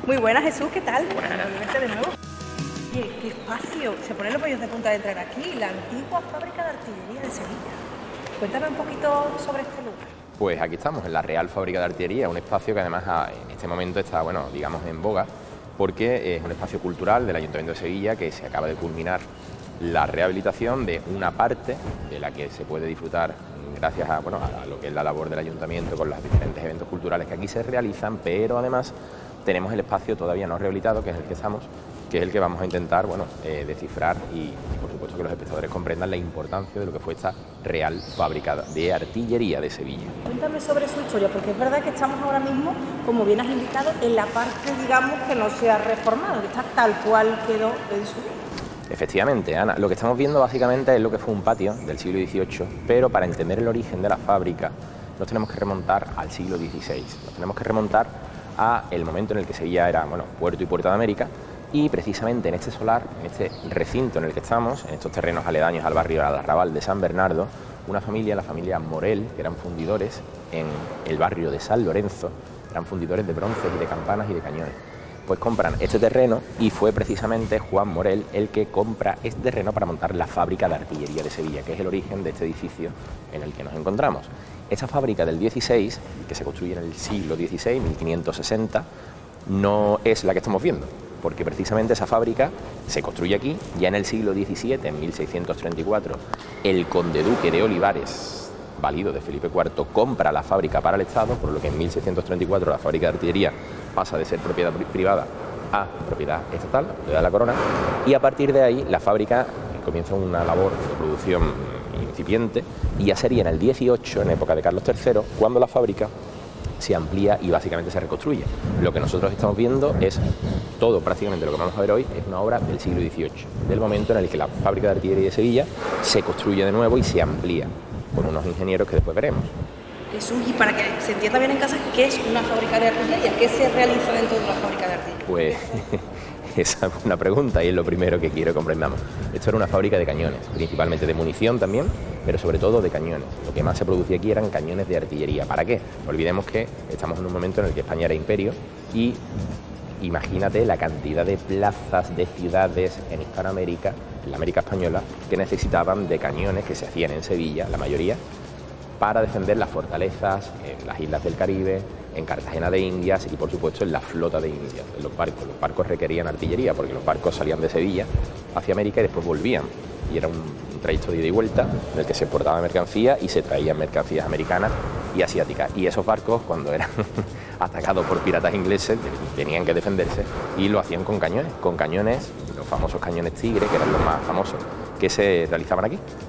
Muy buenas, Jesús, ¿qué tal? Buenas. Verte de nuevo. Oye, qué espacio. Se ponen los pellos de punta de entrar aquí, la antigua fábrica de artillería de Sevilla. Cuéntame un poquito sobre este lugar. Pues aquí estamos, en la Real Fábrica de Artillería, un espacio que además en este momento está, bueno, digamos en boga, porque es un espacio cultural del Ayuntamiento de Sevilla que se acaba de culminar la rehabilitación de una parte de la que se puede disfrutar gracias a, bueno, a lo que es la labor del Ayuntamiento con los diferentes eventos culturales que aquí se realizan, pero además tenemos el espacio todavía no rehabilitado, que es el que estamos, que es el que vamos a intentar, bueno, descifrar y por supuesto que los espectadores comprendan la importancia de lo que fue esta Real Fábrica de Artillería de Sevilla. Cuéntame sobre su historia, porque es verdad que estamos ahora mismo, como bien has indicado, en la parte, digamos, que no se ha reformado, que está tal cual quedó en su vida. Efectivamente, Ana, lo que estamos viendo básicamente es lo que fue un patio del siglo XVIII, pero para entender el origen de la fábrica nos tenemos que remontar al siglo XVI, nos tenemos que remontar a el momento en el que Sevilla era, bueno, puerto y puerta de América, y precisamente en este solar, en este recinto en el que estamos, en estos terrenos aledaños al barrio del Arrabal de San Bernardo, una familia, la familia Morel, que eran fundidores en el barrio de San Lorenzo, eran fundidores de bronces y de campanas y de cañones. Pues compran este terreno y fue precisamente Juan Morel el que compra este terreno para montar la fábrica de artillería de Sevilla, que es el origen de este edificio en el que nos encontramos. Esta fábrica del 16, que se construye en el siglo XVI, 1560, no es la que estamos viendo, porque precisamente esa fábrica se construye aquí, ya en el siglo XVII, en 1634, el conde duque de Olivares, valido de Felipe IV, compra la fábrica para el Estado, por lo que en 1634 la fábrica de artillería pasa de ser propiedad privada a propiedad estatal, propiedad de la corona, y a partir de ahí la fábrica comienza una labor de producción incipiente, y ya sería en el 18, en época de Carlos III, cuando la fábrica se amplía y básicamente se reconstruye. Lo que nosotros estamos viendo es todo, prácticamente lo que vamos a ver hoy, es una obra del siglo XVIII, del momento en el que la fábrica de artillería de Sevilla se construye de nuevo y se amplía, con unos ingenieros que después veremos. Jesús, y para que se entienda bien en casa, ¿qué es una fábrica de artillería? ¿Qué se realiza dentro de una fábrica de artillería? Pues esa es una pregunta y es lo primero que quiero que comprendamos. Esto era una fábrica de cañones, principalmente de munición también, pero sobre todo de cañones. Lo que más se producía aquí eran cañones de artillería. ¿Para qué? No olvidemos que estamos en un momento en el que España era imperio y imagínate la cantidad de plazas, de ciudades en Hispanoamérica, en la América española, que necesitaban de cañones que se hacían en Sevilla, la mayoría, para defender las fortalezas en las islas del Caribe, en Cartagena de Indias y por supuesto en la flota de Indias, en los barcos. Los barcos requerían artillería porque los barcos salían de Sevilla hacia América y después volvían. Y era un trayecto de ida y vuelta en el que se exportaba mercancía y se traían mercancías americanas y asiáticas. Y esos barcos, cuando eran atacados por piratas ingleses, tenían que defenderse y lo hacían con cañones, los famosos cañones Tigre, que eran los más famosos que se realizaban aquí.